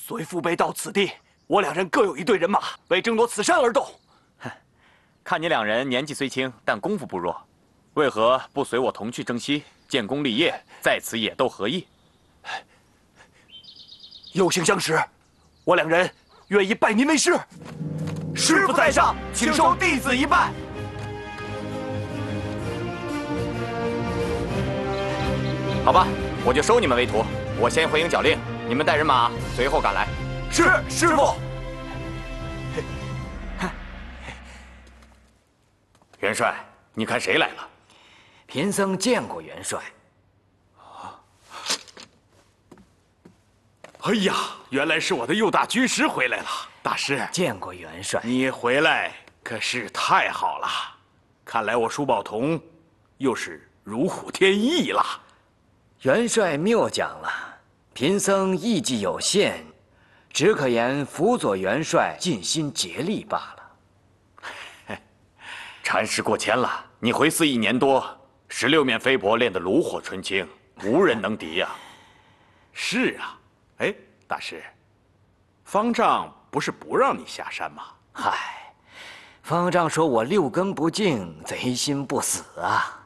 随父辈到此地，我两人各有一队人马，为争夺此山而斗。 哼，看你两人年纪虽轻，但功夫不弱，为何不随我同去征西，建功立业，在此野斗何意？ 有幸相识，我两人愿意拜您为师。师傅在上，请受弟子一拜。 好吧，我就收你们为徒。我先回营缴令，你们带人马随后赶来。 是，师傅。 元帅，你看谁来了？ 贫僧见过元帅。 哎呀，原来是我的右大军师回来了。大师， 见过元帅。 你回来可是太好了，看来我舒宝同又是如虎添翼了。 元帅谬讲了，贫僧艺技有限，只可言辅佐元帅尽心竭力罢了。 禅师过谦了，你回寺1年多，16面飞帛练得炉火纯青，无人能敌呀。 是啊，哎，大师，方丈不是不让你下山吗？ 嗨，方丈说我6根不净，贼心不死啊。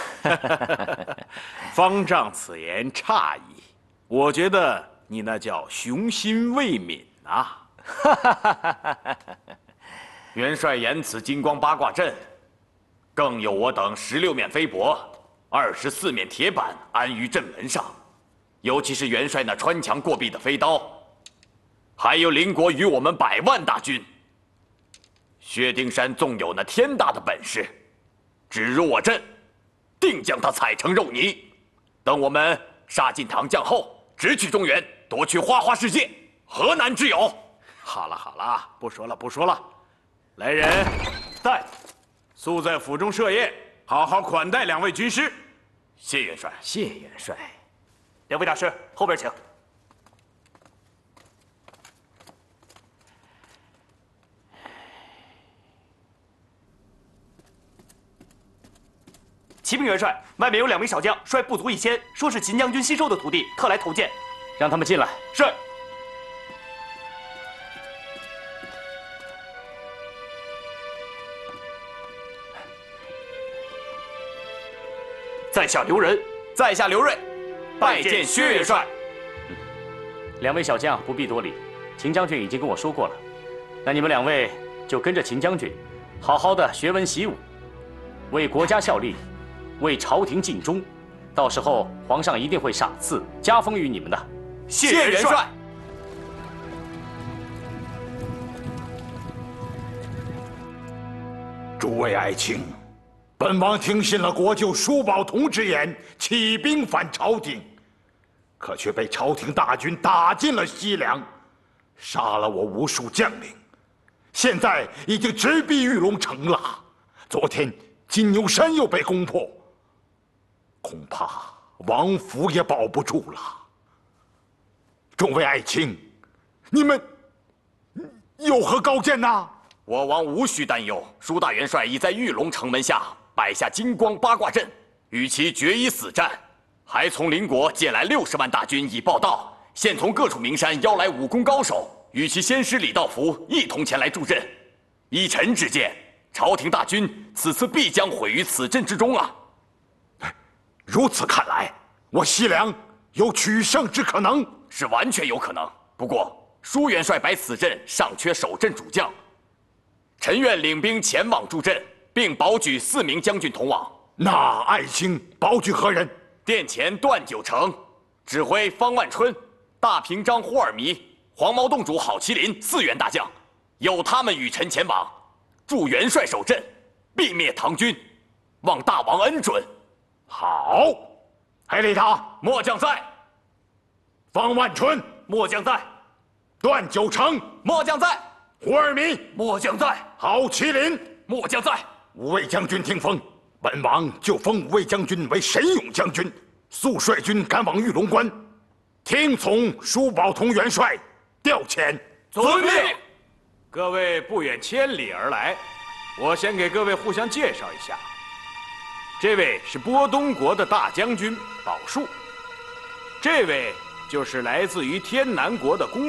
方丈此言差矣，我觉得你那叫雄心未泯啊。 元帅言此金光八卦阵，更有我等16面飞帛、24面铁板安于阵门上，尤其是元帅那穿墙过壁的飞刀，还有邻国与我们100万大军。薛丁山纵有那天大的本事，只入我阵，定将他踩成肉泥。等我们杀进唐将后，直取中原，夺取花花世界，何难之有？ 好了好了，不说了不说了。来人， 在。 速在府中设宴，好好款待2位军师。 谢元帅。 谢元帅。 2位大师，后边请。启禀元帅，外面有2名小将率部族1千，说是秦将军新收的徒弟，特来投见。 让他们进来。 是。在下刘仁， 在下刘瑞，拜见薛元帅。 2位小将不必多礼，秦将军已经跟我说过了。那你们2位就跟着秦将军，好好的学文习武，为国家效力，为朝廷尽忠。到时候皇上一定会赏赐加封于你们的。 谢元帅。 诸位爱卿，本王听信了国舅舒宝同之言，起兵反朝廷，可却被朝廷大军打进了西凉，杀了我无数将领，现在已经直逼玉龙城了。昨天金牛山又被攻破，恐怕王府也保不住了。众位爱卿，你们有何高见呐？ 我王无需担忧，舒大元帅已在玉龙城门下摆下金光八卦阵，与其决一死战，还从邻国借来60万大军以报到，现从各处名山邀来武功高手，与其先师李道福一同前来助阵。依臣之见，朝廷大军此次必将毁于此阵之中啊！ 如此看来，我西凉有取胜之可能， 是完全有可能。不过舒元帅摆此阵尚缺守阵主将，臣愿领兵前往助阵，并保举4名将军同往。 那爱卿保举何人？ 殿前段九成，指挥方万春、大平章霍尔弥、黄毛洞主郝麒麟4员大将，有他们与臣前往，助元帅守阵，必灭唐军，望大王恩准。 好，黑里塔， 末将在； 方万春， 末将在； 段九成， 末将在； 胡尔弥， 末将在； 郝麒麟， 末将在。 5位将军听封，本王就封5位将军为神勇将军，速率军赶往玉龙关，听从舒宝同元帅调遣。 遵命。 各位不远千里而来，我先给各位互相介绍一下。这位是波东国的大将军宝树，这位就是来自于天南国的公